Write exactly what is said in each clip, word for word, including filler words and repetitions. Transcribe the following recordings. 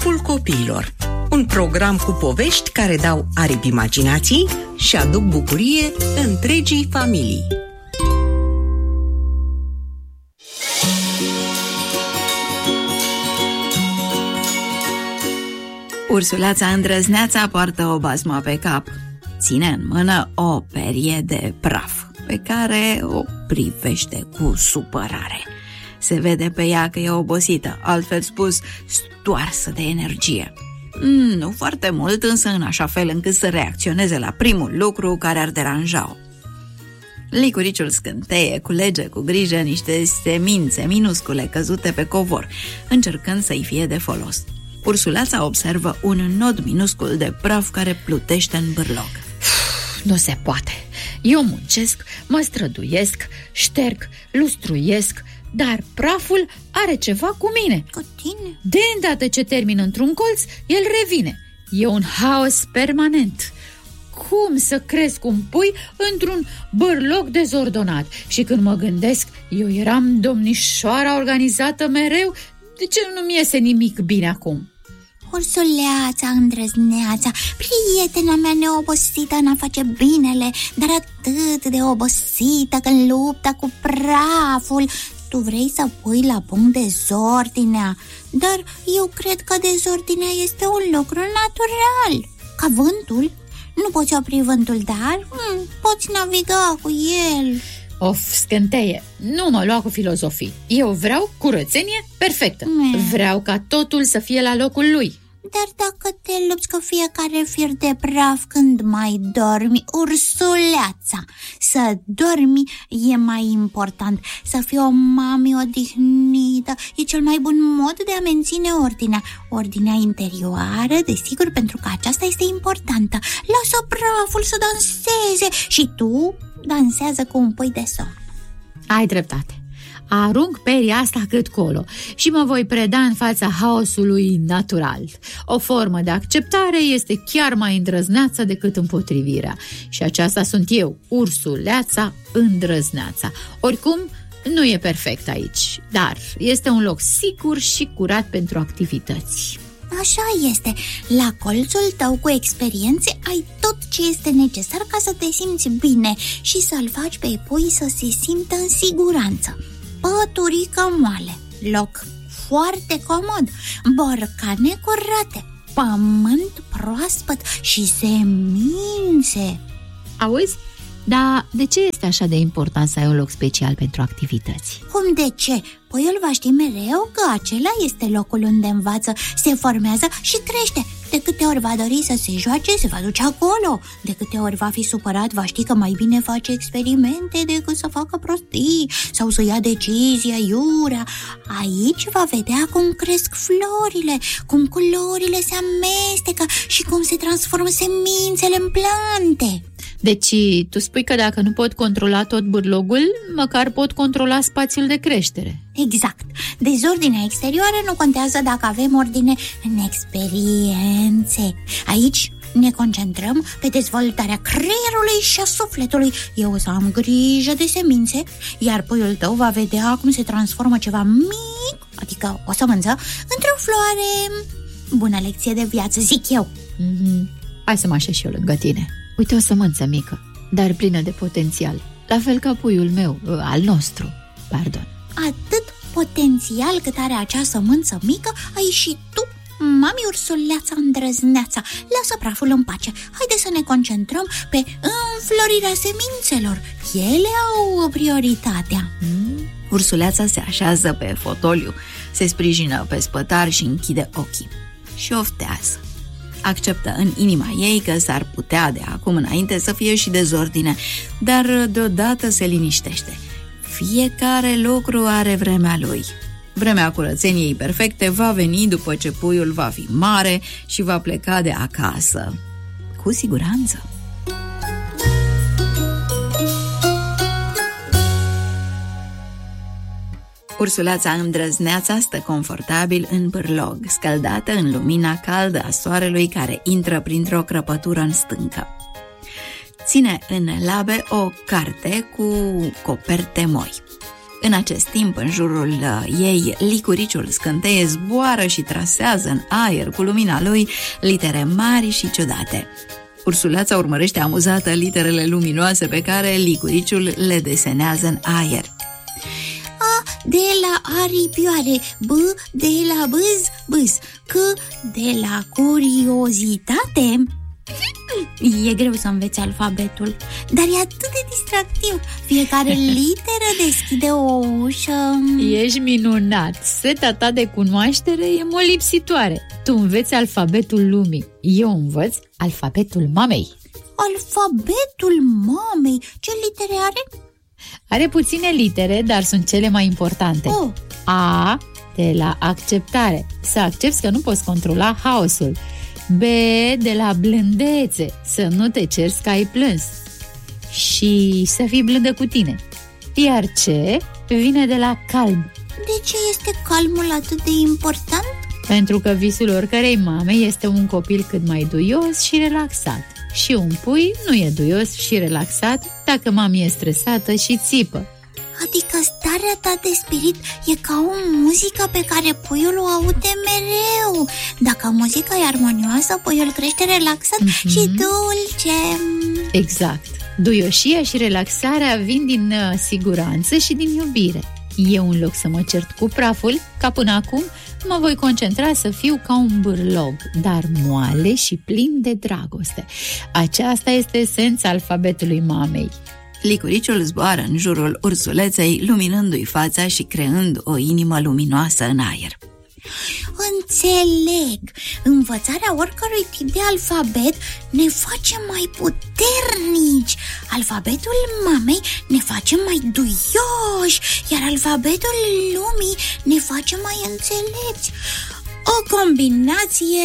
Ful copiilor, un program cu povești care dau aripi imaginației și aduc bucurie întregii familii. Ursuleața îndrăzneața poartă o basmă pe cap. Ține în mână o perie de praf, pe care o privește cu supărare. Se vede pe ea că e obosită, altfel spus, stoarsă de energie. Mm, nu foarte mult, însă în așa fel încât să reacționeze la primul lucru care ar deranja-o. Licuriciul Scânteie culege cu grijă niște semințe minuscule căzute pe covor, încercând să-i fie de folos. Ursuleața observă un nod minuscul de praf care plutește în bârlog. Nu se poate. Eu muncesc, mă străduiesc, șterg, lustruiesc, dar praful are ceva cu mine. Cu tine? De îndată ce termin într-un colț, el revine. E un haos permanent. Cum să cresc un pui într-un bârlog dezordonat? Și când mă gândesc, eu eram domnișoara organizată mereu, de ce nu-mi iese nimic bine acum? Ursuleața îndrăzneața, prietena mea neobosită în a face binele, dar atât de obosită când luptă cu praful. Tu vrei să pui la punct dezordinea, dar eu cred că dezordinea este un lucru natural. Ca vântul. Nu poți opri vântul, dar hmm, poți naviga cu el. Of, Scânteie, nu mă lua cu filozofii. Eu vreau curățenie perfectă. Mm. Vreau ca totul să fie la locul lui. Dar dacă te lupți cu fiecare fir de praf când mai dormi, ursuleața, să dormi e mai important. Să fii o mami odihnită e cel mai bun mod de a menține ordinea. Ordinea interioară, desigur, pentru că aceasta este importantă. Lasă praful să danseze și tu dansează cu un pui de somn. Ai dreptate. Arunc peria asta cât colo și mă voi preda în fața haosului natural. O formă de acceptare este chiar mai îndrăzneață decât împotrivirea. Și aceasta sunt eu, ursuleața îndrăzneața. Oricum, nu e perfect aici, dar este un loc sigur și curat pentru activități. Așa este, la colțul tău cu experiențe ai tot ce este necesar ca să te simți bine și să-l faci pe pui să se simtă în siguranță. Păturică moale, loc foarte comod, borcane curate, pământ proaspăt și semințe. Auzi? Dar de ce este așa de important să ai un loc special pentru activități? Cum de ce? Puiul va ști mereu că acela este locul unde învață, se formează și crește. De câte ori va dori să se joace, se va duce acolo. De câte ori va fi supărat, va ști că mai bine face experimente decât să facă prostii sau să ia decizia iurea. Aici va vedea cum cresc florile, cum culorile se amestecă și cum se transformă semințele în plante. Deci tu spui că dacă nu pot controla tot bârlogul, măcar pot controla spațiul de creștere. Exact. Dezordinea exterioară nu contează dacă avem ordine în experiențe. Aici ne concentrăm pe dezvoltarea creierului și a sufletului. Eu o să am grijă de semințe, iar puiul tău va vedea cum se transformă ceva mic, adică o sămânță, într-o floare. Bună lecție de viață, zic eu. Mm-hmm. Hai să mă așez și eu lângă tine. Uite, o sămânță mică, dar plină de potențial, la fel ca puiul meu, al nostru, pardon. Atât potențial cât are acea sămânță mică, ai și tu, mami ursuleața îndrăzneața. Lasă praful în pace. Haide să ne concentrăm pe înflorirea semințelor. Ele au prioritatea. Mm. Ursuleața se așează pe fotoliu, se sprijină pe spătar și închide ochii. Și oftează. Acceptă în inima ei că s-ar putea de acum înainte să fie și dezordine, dar deodată se liniștește. Fiecare lucru are vremea lui. Vremea curățeniei perfecte va veni după ce puiul va fi mare și va pleca de acasă. Cu siguranță. Ursuleața îndrăzneața stă confortabil în bârlog, scăldată în lumina caldă a soarelui care intră printr-o crăpătură în stâncă. Ține în labe o carte cu coperte moi. În acest timp, în jurul ei, licuriciul scânteie zboară și trasează în aer cu lumina lui litere mari și ciudate. Ursuleața urmărește amuzată literele luminoase pe care licuriciul le desenează în aer. A de la aripioare, B de la bâz, bâz, C de la curiozitate. E greu să înveți alfabetul, dar e atât de distractiv. Fiecare literă deschide o ușă. Ești minunat! Seta ta de cunoaștere e molipsitoare. Tu înveți alfabetul lumii, eu învăț alfabetul mamei. Alfabetul mamei? Ce litere are? Are puține litere, dar sunt cele mai importante. Oh. A de la acceptare, să accepti că nu poți controla haosul. B de la blândețe, să nu te ceri că ai plâns și să fii blândă cu tine. Iar C vine de la calm. De ce este calmul atât de important? Pentru că visul oricărei mame este un copil cât mai duios și relaxat. Și un pui nu e duios și relaxat dacă mami e stresată și țipă. Adică starea ta de spirit e ca o muzică pe care puiul o aude mereu. Dacă muzica e armonioasă, puiul crește relaxat mm-hmm. și dulce. Exact. Duioșia și relaxarea vin din uh, siguranță și din iubire. Eu, în loc să mă cert cu praful, ca până acum, mă voi concentra să fiu ca un bârlog, dar moale și plin de dragoste. Aceasta este esența alfabetului mamei. Licuriciul zboară în jurul ursuleței, luminându-i fața și creând o inimă luminoasă în aer. Înțeleg! Învățarea oricărui tip de alfabet ne face mai puternici. Alfabetul mamei ne face mai duioși, iar alfabetul lumii ne face mai înțelepți. O combinație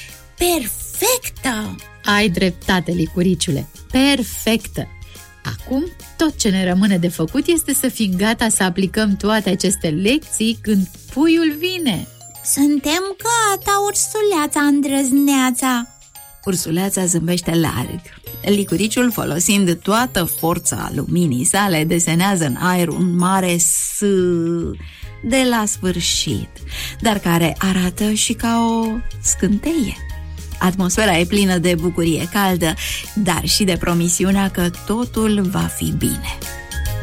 perfectă! Ai dreptate, licuriciule, perfectă! Acum, tot ce ne rămâne de făcut este să fim gata să aplicăm toate aceste lecții când puiul vine. Suntem gata, ursuleața îndrăzneața. Ursuleața zâmbește larg. Licuriciul, folosind toată forța luminii sale, desenează în aer un mare S de la sfârșit, dar care arată și ca o scânteie. Atmosfera e plină de bucurie caldă, dar și de promisiunea că totul va fi bine.